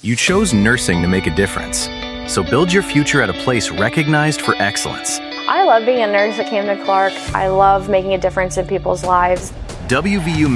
You chose nursing to make a difference. So build your future at a place recognized for excellence. I love being a nurse at Camden Clark. I love making a difference in people's lives. WVU